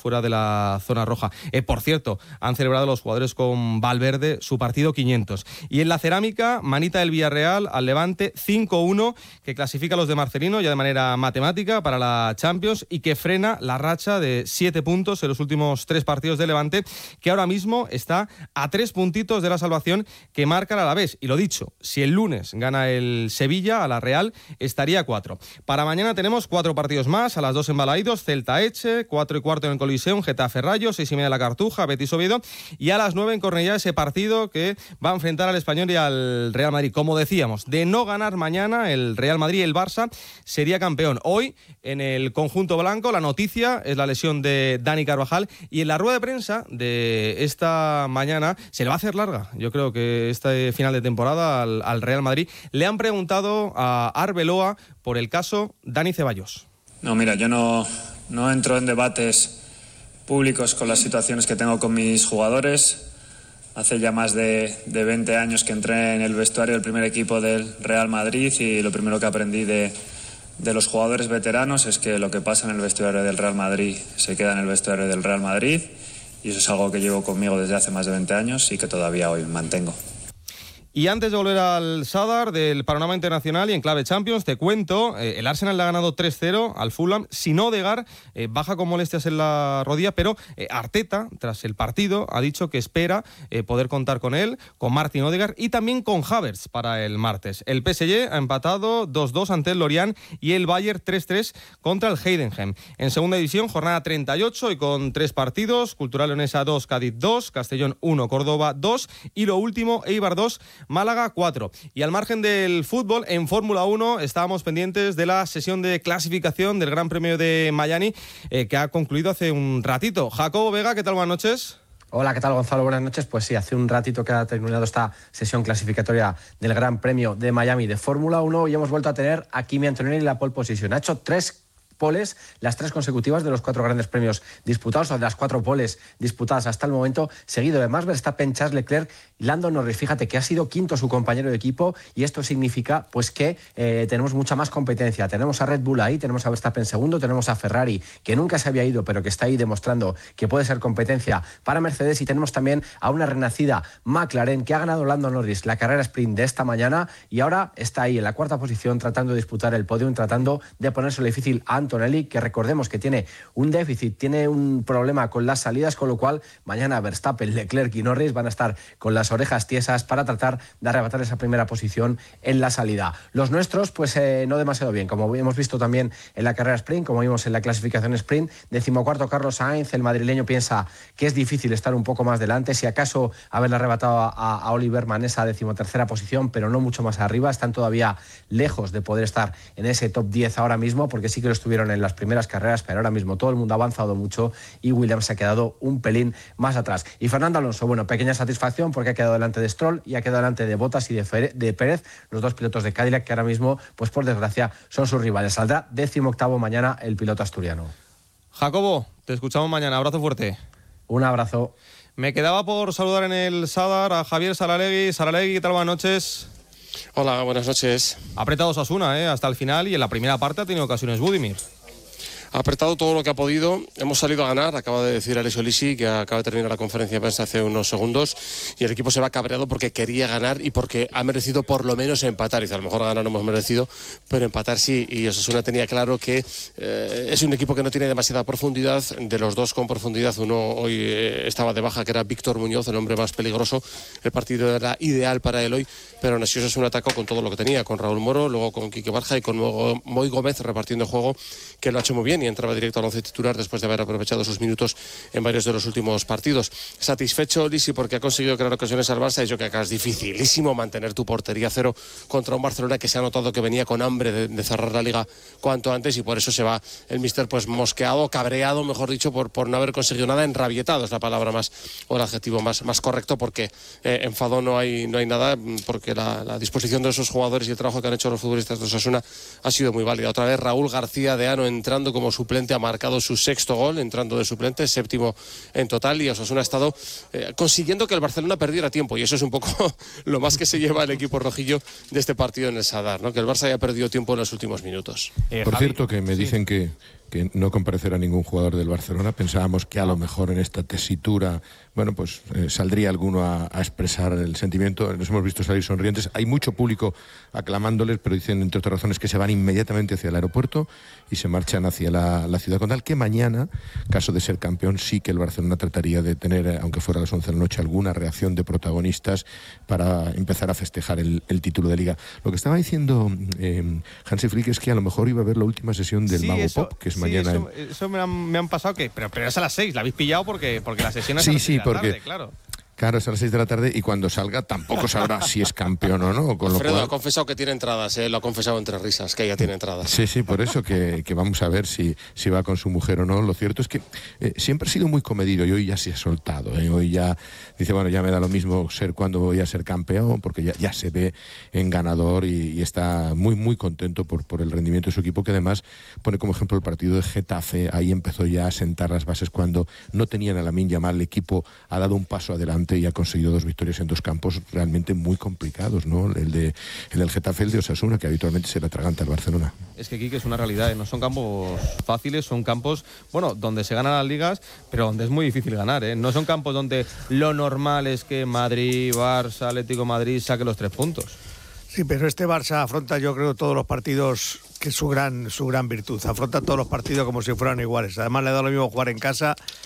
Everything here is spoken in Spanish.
fuera de la zona roja. Por cierto, han celebrado los jugadores con Valverde su partido 500. Y en la cerámica, manita del Villarreal al Levante 5-1, que clasifica a los de Marcelino ya de manera matemática para la Champions y que frena la racha de 7 puntos en los últimos 3 partidos de Levante, que ahora mismo está a 3 puntitos de la salvación que marca el Alavés. Y lo dicho, si el lunes gana el Sevilla a la Real, estaría a 4. Para mañana tenemos 4 partidos más, a las 2 en Balaídos, Celta-Eche, 4:15 en el Coliseum, Getafe-Rayo, 6:30 en la Cartuja, Betis-Oviedo, y a las 9 en Cornellá ese partido que va a enfrentar al Español y al Real Madrid. Como decíamos, de no ganar mañana el Real Madrid, el Barça sería campeón. Hoy, en el conjunto blanco, la noticia es la lesión de Dani Carvajal, y en la rueda de prensa de esta mañana se le va a hacer larga. Yo creo que este final de temporada al Real Madrid. Le han preguntado a Arbeloa por el caso Dani Ceballos. No, mira, yo no entro en debates públicos con las situaciones que tengo con mis jugadores. Hace ya más de 20 años que entré en el vestuario del primer equipo del Real Madrid, y lo primero que aprendí de los jugadores veteranos es que lo que pasa en el vestuario del Real Madrid se queda en el vestuario del Real Madrid, y eso es algo que llevo conmigo desde hace más de 20 años y que todavía hoy mantengo. Y antes de volver al Sadar del panorama internacional y en clave Champions, te cuento, el Arsenal le ha ganado 3-0 al Fulham. Sin Odegaard, baja con molestias en la rodilla, pero Arteta, tras el partido, ha dicho que espera poder contar con él, con Martin Odegaard y también con Havertz para el martes. El PSG ha empatado 2-2 ante el Lorient y el Bayern 3-3 contra el Heidenheim. En segunda división, jornada 38 y con 3 partidos, Cultural Leonesa 2, Cádiz 2, Castellón 1, Córdoba 2 y lo último, Eibar 2, Málaga 4. Y al margen del fútbol, en Fórmula 1 estábamos pendientes de la sesión de clasificación del Gran Premio de Miami, que ha concluido hace un ratito. Jacobo Vega, ¿qué tal? Buenas noches. Hola, ¿qué tal, Gonzalo? Buenas noches. Pues sí, hace un ratito que ha terminado esta sesión clasificatoria del Gran Premio de Miami de Fórmula 1 y hemos vuelto a tener a Kimi Antonelli en la pole position. Ha hecho 3 poles, las 3 consecutivas de los 4 grandes premios disputados, o de las 4 poles disputadas hasta el momento, seguido de Max Verstappen, Charles Leclerc y Lando Norris. Fíjate que ha sido quinto su compañero de equipo, y esto significa pues que tenemos mucha más competencia. Tenemos a Red Bull ahí, tenemos a Verstappen segundo, tenemos a Ferrari, que nunca se había ido, pero que está ahí demostrando que puede ser competencia para Mercedes, y tenemos también a una renacida McLaren, que ha ganado Lando Norris la carrera sprint de esta mañana, y ahora está ahí en la 4ª posición tratando de disputar el podium, tratando de ponérselo difícil a Antonelli, que recordemos que tiene un déficit, tiene un problema con las salidas, con lo cual mañana Verstappen, Leclerc y Norris van a estar con las orejas tiesas para tratar de arrebatar esa primera posición en la salida. Los nuestros, pues no demasiado bien, como hemos visto también en la carrera sprint, como vimos en la clasificación sprint. 14º Carlos Sainz, el madrileño, piensa que es difícil estar un poco más delante, si acaso haberle arrebatado a Oliver Mann esa 13ª posición, pero no mucho más arriba. Están todavía lejos de poder estar en ese top 10 ahora mismo, porque sí que lo estuvieron en las primeras carreras, pero ahora mismo todo el mundo ha avanzado mucho y Williams se ha quedado un pelín más atrás. Y Fernando Alonso, bueno, pequeña satisfacción porque ha quedado delante de Stroll y ha quedado delante de Bottas y de Pérez, los 2 pilotos de Cadillac, que ahora mismo, pues por desgracia, son sus rivales. Saldrá 18º mañana el piloto asturiano. Jacobo, te escuchamos mañana. Abrazo fuerte. Un abrazo. Me quedaba por saludar en el Sadar a Javier Saralegui. Saralegui, ¿qué tal? Buenas noches. Hola, buenas noches. Ha apretado Osasuna hasta el final, y en la primera parte ha tenido ocasiones Budimir. Ha apretado todo lo que ha podido, hemos salido a ganar, acaba de decir Alessio Lisi, que acaba de terminar la conferencia de prensa hace unos segundos, y el equipo se va cabreado porque quería ganar y porque ha merecido por lo menos empatar. Dice, a lo mejor ganar no hemos merecido, pero empatar sí, y Osasuna tenía claro que es un equipo que no tiene demasiada profundidad. De los 2 con profundidad, uno hoy estaba de baja, que era Víctor Muñoz, el hombre más peligroso. El partido era ideal para él hoy, pero aún así Osasuna atacó con todo lo que tenía, con Raúl Moro, luego con Quique Barja y con Moy Gómez repartiendo juego, que lo ha hecho muy bien y entraba directo al once titular después de haber aprovechado sus minutos en varios de los últimos partidos. Satisfecho Lisi porque ha conseguido crear ocasiones al Barça, y yo creo que es dificilísimo mantener tu portería 0 contra un Barcelona que se ha notado que venía con hambre de cerrar la liga cuanto antes, y por eso se va el míster pues mosqueado, cabreado, mejor dicho, por no haber conseguido nada. Enrabietado es la palabra más, o el adjetivo más correcto, porque enfado no hay nada, porque la disposición de esos jugadores y el trabajo que han hecho los futbolistas de Osasuna ha sido muy válida. Otra vez Raúl García de Ano entrando como suplente, ha marcado su 6º gol entrando de suplente, 7º en total, y Osasuna ha estado consiguiendo que el Barcelona perdiera tiempo, y eso es un poco lo más que se lleva el equipo rojillo de este partido en el Sadar, ¿no? Que el Barça haya perdido tiempo en los últimos minutos. Por cierto, que me dicen que no comparecerá ningún jugador del Barcelona. Pensábamos que a lo mejor en esta tesitura, bueno, pues saldría alguno a expresar el sentimiento. Nos hemos visto salir sonrientes. Hay mucho público aclamándoles, pero dicen, entre otras razones, que se van inmediatamente hacia el aeropuerto y se marchan hacia la ciudad condal, que mañana, caso de ser campeón, sí que el Barcelona trataría de tener, aunque fuera a las 11 de la noche, alguna reacción de protagonistas para empezar a festejar el título de Liga. Lo que estaba diciendo Hansi Flick es que a lo mejor iba a ver la última sesión del Mago Pop, que es mañana. Eso me han pasado, pero es a las 6, la habéis pillado porque la sesión es a las 6 de la tarde, claro. Claro, es a las 6 de la tarde y cuando salga tampoco sabrá si es campeón o no. Con Alfredo lo cual... ha confesado que tiene entradas, lo ha confesado entre risas, que ella tiene entradas. Sí, por eso que vamos a ver si va con su mujer o no. Lo cierto es que siempre ha sido muy comedido y hoy ya se ha soltado. Hoy ya dice, bueno, ya me da lo mismo ser cuando voy a ser campeón, porque ya se ve en ganador y está muy, muy contento por el rendimiento de su equipo, que además pone como ejemplo el partido de Getafe. Ahí empezó ya a sentar las bases cuando no tenían a Lamine Yamal. El equipo ha dado un paso adelante y ha conseguido 2 victorias en 2 campos realmente muy complicados, ¿no? El del Getafe, el de Osasuna, que habitualmente se le atraganta al Barcelona. Es que, Quique, es una realidad, no son campos fáciles, son campos, bueno, donde se ganan las ligas, pero donde es muy difícil ganar, ¿eh? No son campos donde lo normal es que Madrid, Barça, Atlético de Madrid saque los 3 puntos. Sí, pero este Barça afronta, yo creo, todos los partidos, que es su gran virtud. Afronta todos los partidos como si fueran iguales. Además, le da lo mismo jugar en casa